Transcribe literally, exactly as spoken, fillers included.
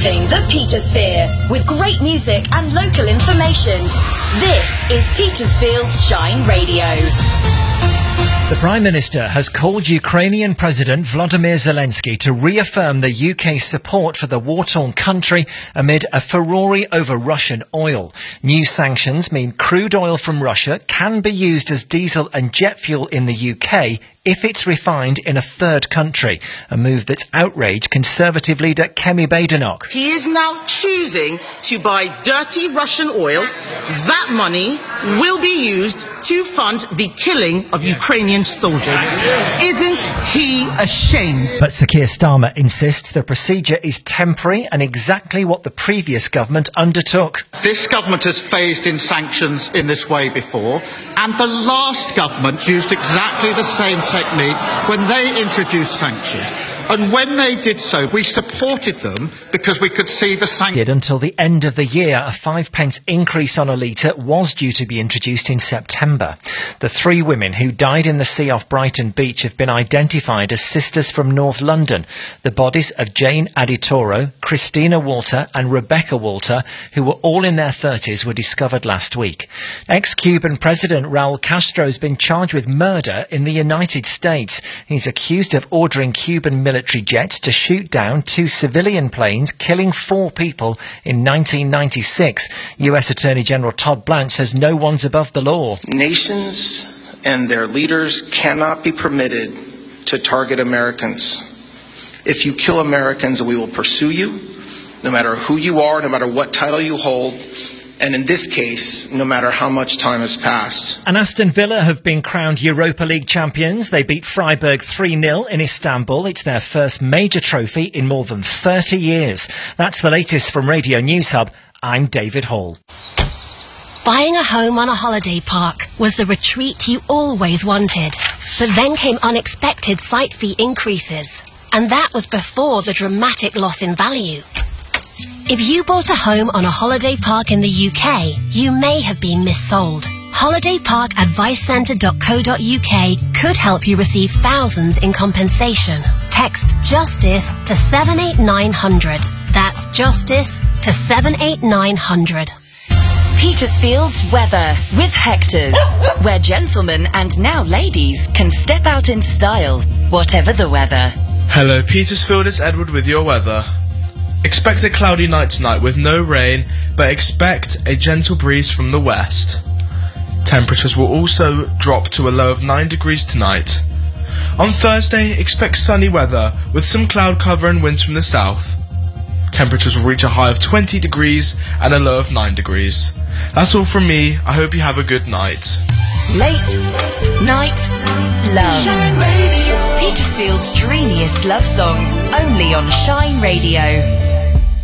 reviving the Petersphere with great music and local information. This is Petersfield's Shine Radio. The Prime Minister has called Ukrainian President Volodymyr Zelensky to reaffirm the U K's support for the war-torn country amid a furore over Russian oil. New sanctions mean crude oil from Russia can be used as diesel and jet fuel in the U K if it's refined in a third country, a move that's outraged Conservative leader Kemi Badenoch. He is now choosing to buy dirty Russian oil. That money will be used to fund the killing of Ukrainian soldiers. Isn't he ashamed? But Sir Keir Starmer insists the procedure is temporary and exactly what the previous government undertook. This government has phased in sanctions in this way before, and the last government used exactly the same technique when they introduced sanctions. And when they did so, we supported them because we could see the sanctions. Until the end of the year, a five pence increase on a litre was due to be introduced in September. The three women who died in the sea off Brighton Beach have been identified as sisters from North London. The bodies of Jane Aditoro, Christina Walter and Rebecca Walter, who were all in their thirties, were discovered last week. Ex-Cuban President Raul Castro has been charged with murder in the United States. He's accused of ordering Cuban military military jets to shoot down two civilian planes, killing four people in nineteen ninety-six. U S Attorney General Todd Blanche says no one's above the law. Nations and their leaders cannot be permitted to target Americans. If you kill Americans, we will pursue you, no matter who you are, no matter what title you hold. And in this case, no matter how much time has passed. And Aston Villa have been crowned Europa League champions. They beat Freiburg three nil in Istanbul. It's their first major trophy in more than thirty years. That's the latest from Radio News Hub. I'm David Hall. Buying a home on a holiday park was the retreat you always wanted. But then came unexpected site fee increases. And that was before the dramatic loss in value. If you bought a home on a holiday park in the U K, you may have been missold. holiday park advice centre dot co dot U K could help you receive thousands in compensation. Text JUSTICE to seven eight nine hundred. That's JUSTICE to seven eight nine hundred. Petersfield's weather with Hector's, where gentlemen and now ladies can step out in style, whatever the weather. Hello Petersfield, it's Edward with your weather. Expect a cloudy night tonight with no rain, but expect a gentle breeze from the west. Temperatures will also drop to a low of nine degrees tonight. On Thursday, expect sunny weather with some cloud cover and winds from the south. Temperatures will reach a high of twenty degrees and a low of nine degrees. That's all from me. I hope you have a good night. Late Night Love. Shine Radio. Petersfield's dreamiest love songs, only on Shine Radio.